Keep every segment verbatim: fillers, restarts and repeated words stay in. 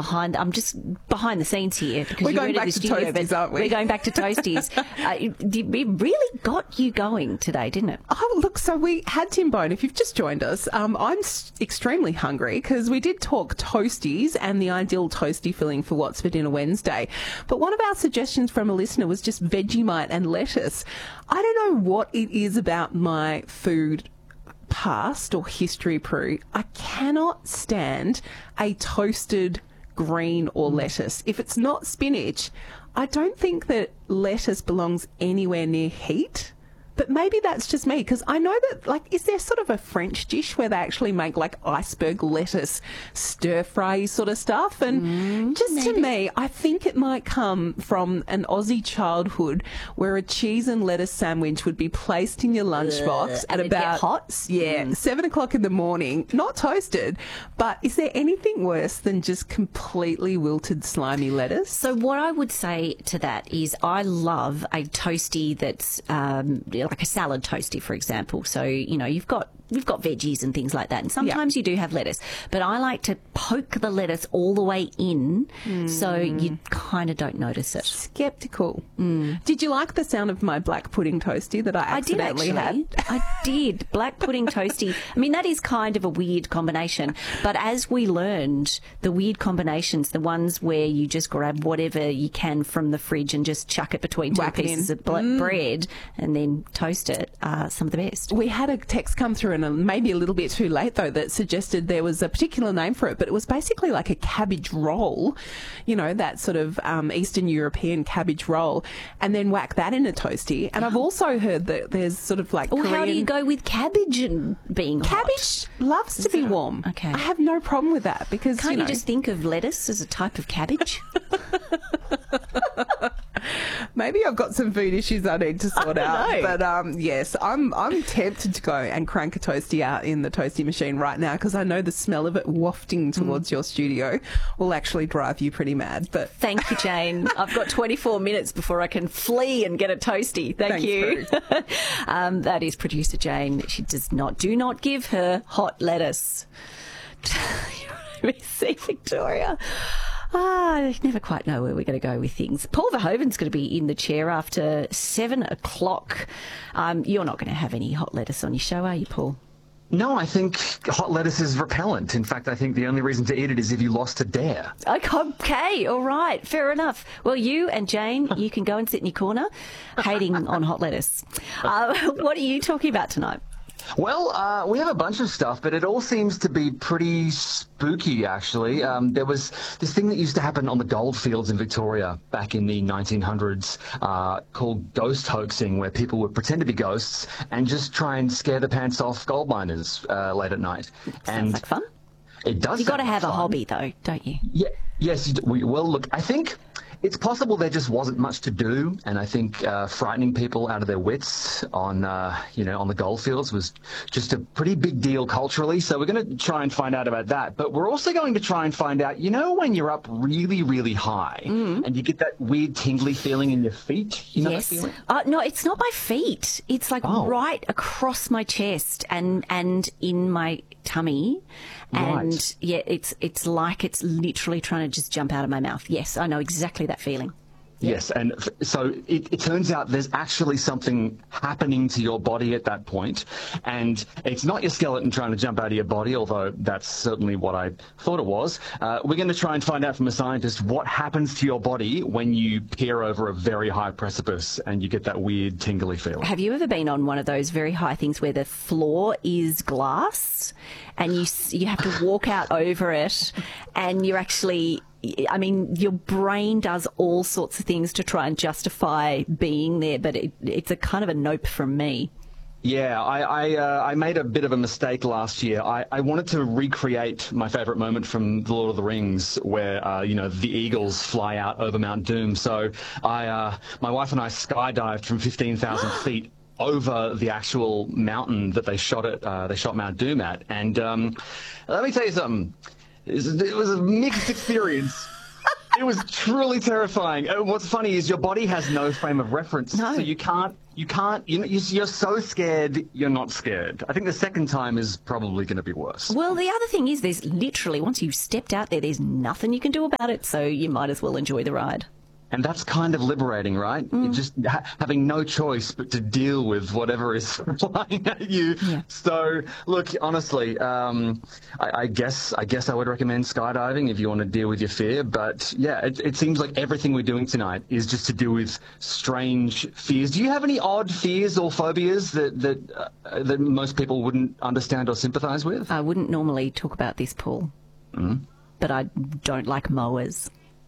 behind. I'm just behind the scenes here because we're you're going in back the to studio. Toasties, but aren't we? We're going back to Toasties. uh, it, it really got you going today, didn't it? Oh, look, so we had Tim Bone. If you've just joined us, um, I'm s- extremely hungry because we did talk Toasties and the ideal toasty filling for What's for Dinner Wednesday. But one of our suggestions from a listener was just Vegemite and lettuce. I don't know what it is about my food past or history, Prue. I cannot stand a toasted green or lettuce. If it's not spinach, I don't think that lettuce belongs anywhere near heat. But maybe that's just me, because I know that, like, is there sort of a French dish where they actually make, like, iceberg lettuce stir-fry sort of stuff? And mm, just maybe. To me, I think it might come from an Aussie childhood where a cheese and lettuce sandwich would be placed in your lunchbox uh, at about, hot? yeah, mm. seven o'clock in the morning, not toasted. But is there anything worse than just completely wilted, slimy lettuce? So what I would say to that is I love a toasty that's... Um, like a salad toasty, for example. So, you know, you've got you've got veggies and things like that. And sometimes yeah. you do have lettuce. But I like to poke the lettuce all the way in mm. so you kind of don't notice it. Skeptical. Mm. Did you like the sound of my black pudding toasty that I accidentally I did had? I did. Black pudding toasty. I mean, that is kind of a weird combination. But as we learned, the weird combinations, the ones where you just grab whatever you can from the fridge and just chuck it between two Whack pieces of ble- mm. bread and then toast it, are some of the best. We had a text come through, and maybe a little bit too late though, that suggested there was a particular name for it, but it was basically like a cabbage roll, you know, that sort of um, Eastern European cabbage roll, and then whack that in a toasty. And I've also heard that there's sort of like well, Korean... how do you go with cabbage and being Cabbage hot? loves to be warm. Okay. I have no problem with that because, Can't you, know, you just think of lettuce as a type of cabbage? Maybe I've got some food issues I need to sort out. Know. But um, yes, I'm I'm tempted to go and crank a toasty out in the toasty machine right now because I know the smell of it wafting towards mm. your studio will actually drive you pretty mad. But thank you, Jane. I've got twenty-four minutes before I can flee and get a toasty. Thank Thanks, you. um, that is producer Jane. She does not do not give her hot lettuce. See, Victoria. Ah, I never quite know where we're going to go with things. Paul Verhoeven's going to be in the chair after seven o'clock. Um, you're not going to have any hot lettuce on your show, are you, Paul? No, I think hot lettuce is repellent. In fact, I think the only reason to eat it is if you lost a dare. Okay, all right, fair enough. Well, you and Jane, you can go and sit in your corner hating on hot lettuce. Uh, what are you talking about tonight? Well, uh, we have a bunch of stuff, but it all seems to be pretty spooky, actually. Um, there was this thing that used to happen on the goldfields in Victoria back in the nineteen hundreds uh, called ghost hoaxing, where people would pretend to be ghosts and just try and scare the pants off gold miners uh, late at night. Sounds and like fun. It does. You've got to have fun. a hobby, though, don't you? Yeah. Yes. You do. Well, look, I think it's possible there just wasn't much to do, and I think uh, frightening people out of their wits on, uh, you know, on the goldfields was just a pretty big deal culturally. So we're going to try and find out about that. But we're also going to try and find out, you know, when you're up really, really high mm. and you get that weird tingly feeling in your feet. You know yes. that feeling? Uh, no, it's not my feet. It's like oh. right across my chest and and in my tummy. And right. yeah, it's it's like it's literally trying to just jump out of my mouth. Yes, I know exactly that feeling. Yes, and f- so it, it turns out there's actually something happening to your body at that point, and it's not your skeleton trying to jump out of your body, although that's certainly what I thought it was. Uh, we're going to try and find out from a scientist what happens to your body when you peer over a very high precipice and you get that weird tingly feeling. Have you ever been on one of those very high things where the floor is glass and you you have to walk out over it and you're actually... I mean, your brain does all sorts of things to try and justify being there, but it, it's a kind of a nope from me. Yeah, I I, uh, I made a bit of a mistake last year. I, I wanted to recreate my favourite moment from The Lord of the Rings, where uh, you know the eagles fly out over Mount Doom. So I, uh, my wife and I skydived from fifteen thousand feet over the actual mountain that they shot at. Uh, they shot Mount Doom at, and um, let me tell you something. It was a mixed experience. It was truly terrifying. And what's funny is your body has no frame of reference, no. so you can't You can't, you know, you're so scared, you're not scared. I think the second time is probably going to be worse. Well, the other thing is there's literally, once you've stepped out there, there's nothing you can do about it, so you might as well enjoy the ride. And that's kind of liberating, right? Mm. Just ha- having no choice but to deal with whatever is flying at you. Yeah. So, look, honestly, um, I, I guess I guess I would recommend skydiving if you want to deal with your fear. But yeah, it, it seems like everything we're doing tonight is just to deal with strange fears. Do you have any odd fears or phobias that that uh, that most people wouldn't understand or sympathise with? I wouldn't normally talk about this, Paul, mm. but I don't like mowers.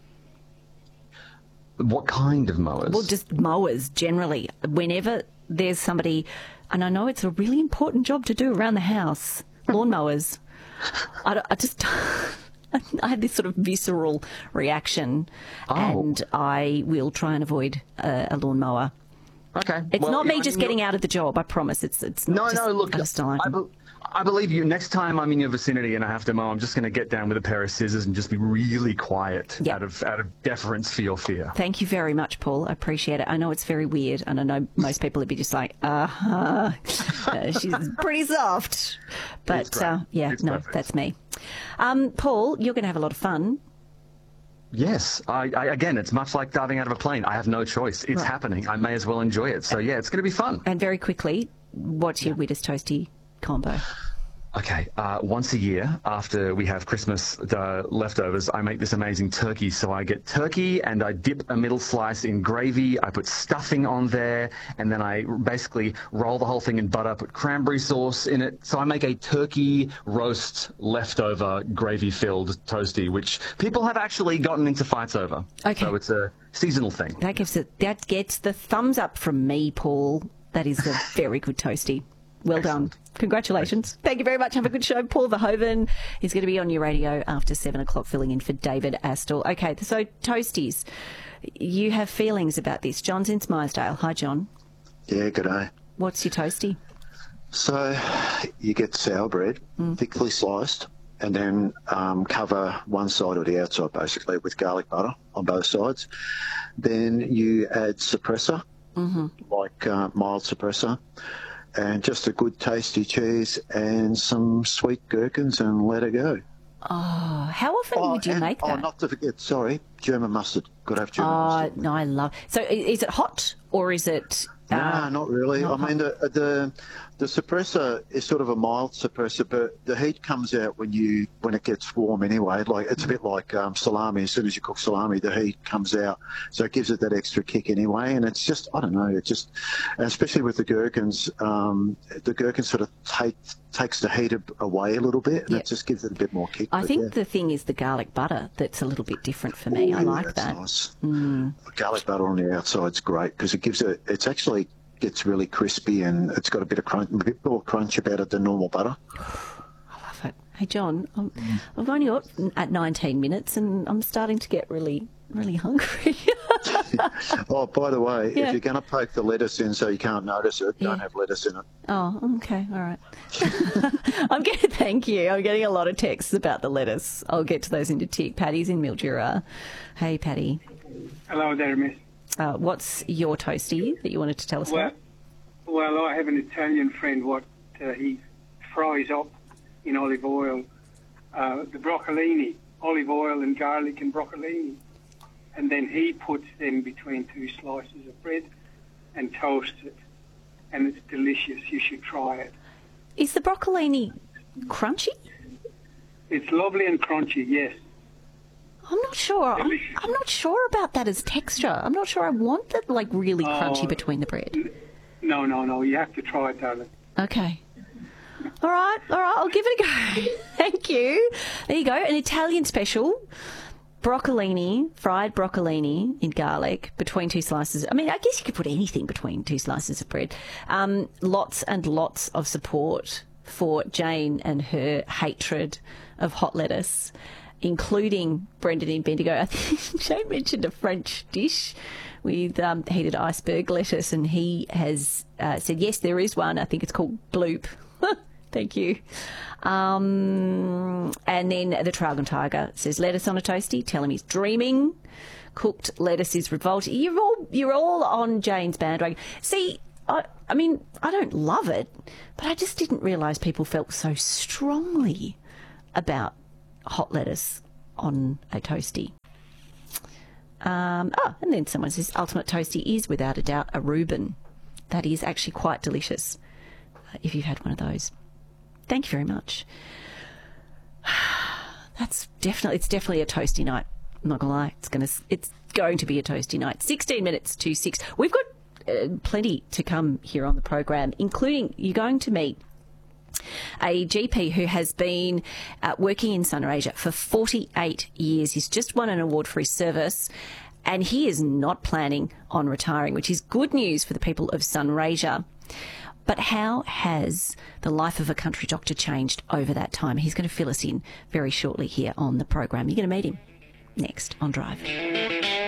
What kind of mowers? Well, just mowers generally. Whenever there's somebody, and I know it's a really important job to do around the house, lawn mowers. I, I just, I had this sort of visceral reaction, oh. and I will try and avoid a, a lawn mower. Okay. It's well, not me I just mean, getting out of the job, I promise. It's it's not no, just, no. Look, I just don't like I, be, I believe you. Next time I'm in your vicinity and I have to mow, I'm just going to get down with a pair of scissors and just be really quiet yep. out of out of deference for your fear. Thank you very much, Paul. I appreciate it. I know it's very weird, and I know most people would be just like, uh-huh, uh, she's pretty soft. But uh, yeah, it's no, perfect. That's me. Um, Paul, you're going to have a lot of fun. Yes. I, I, again, it's much like diving out of a plane. I have no choice. It's right. happening. I may as well enjoy it. So, yeah, it's going to be fun. And very quickly, what's your weirdest toasty combo? Okay, uh, once a year after we have Christmas uh, leftovers, I make this amazing turkey. So I get turkey and I dip a middle slice in gravy. I put stuffing on there, and then I basically roll the whole thing in butter, put cranberry sauce in it. So I make a turkey roast leftover gravy-filled toasty, which people have actually gotten into fights over. Okay. So it's a seasonal thing. That gives it, that gets the thumbs up from me, Paul. That is a very good toasty. Well Excellent. Done. Congratulations. Thank you very much. Have a good show. Paul Verhoeven is going to be on your radio after seven o'clock, filling in for David Astle. Okay, so toasties, you have feelings about this. John's in Smersdale. Hi, John. Yeah, good day. What's your toasty? So you get sour bread, mm. thickly sliced, and then um, cover one side or the outside, basically, with garlic butter on both sides. Then you add suppressor, mm-hmm. like uh, mild suppressor, and just a good tasty cheese and some sweet gherkins, and let it go. Oh, how often oh, would you and, make that? Oh, not to forget, sorry, German mustard. Got to have German oh, mustard. Oh, no, I love. So is it hot or is it... No, uh, nah, not really. Not I hot. mean, the, the the suppressor is sort of a mild suppressor, but the heat comes out when you when it gets warm anyway. Like it's a bit like um, salami. As soon as you cook salami, the heat comes out, so it gives it that extra kick anyway. And it's just I don't know. It just, and especially with the gherkins, um, the gherkins sort of take takes the heat away a little bit, and yep. it just gives it a bit more kick. I but, think yeah. the thing is the garlic butter that's a little bit different for me. Ooh, I like that's that. Nice. Mm. Garlic butter on the outside's great because it gives it. It's actually gets really crispy and it's got a bit of crunch, a bit more crunch about it than normal butter. I love it. Hey John, I'm, I've only got at nineteen minutes and I'm starting to get really, really hungry. Oh, by the way, yeah. if you're going to poke the lettuce in so you can't notice it, yeah. don't have lettuce in it. Oh, okay, all right. I'm getting, thank you. I'm getting a lot of texts about the lettuce. I'll get to those in a tick. Patty's in Mildura. Hey, Patty. Hello there, miss. Uh, what's your toasty that you wanted to tell us well, about? Well, I have an Italian friend. What uh, he fries up in olive oil, uh, the broccolini, olive oil and garlic and broccolini, and then he puts them between two slices of bread and toasts it, and it's delicious. You should try it. Is the broccolini crunchy? It's lovely and crunchy. Yes. I'm not sure. I'm, I'm not sure about that as texture. I'm not sure I want that, like, really crunchy oh, between the bread. No, no, no. You have to try it, darling. Okay. All right, all right. I'll give it a go. Thank you. There you go. An Italian special. Broccolini, fried broccolini in garlic between two slices. I mean, I guess you could put anything between two slices of bread. Um, lots and lots of support for Jane and her hatred of hot lettuce, including Brendan in Bendigo. I think Jane mentioned a French dish with um, heated iceberg lettuce, and he has uh, said, yes, there is one. I think it's called Bloop. Thank you. Um, and then the Traralgon Tiger says, lettuce on a toasty. Tell him he's dreaming. Cooked lettuce is revolting. You're all, you're all on Jane's bandwagon. See, I, I mean, I don't love it, but I just didn't realise people felt so strongly about hot lettuce on a toastie. Um, oh, and then someone says, Ultimate Toastie is without a doubt a Reuben. That is actually quite delicious uh, if you've had one of those. Thank you very much. That's definitely, it's definitely a toasty night. I'm not gonna lie, it's gonna, it's going to be a toasty night. sixteen minutes to six. We've got uh, plenty to come here on the program, including you're going to meet a G P who has been uh, working in Sunraysia for forty-eight years. He's just won an award for his service, and he is not planning on retiring, which is good news for the people of Sunraysia. But how has the life of a country doctor changed over that time? He's going to fill us in very shortly here on the program. You're going to meet him next on Drive.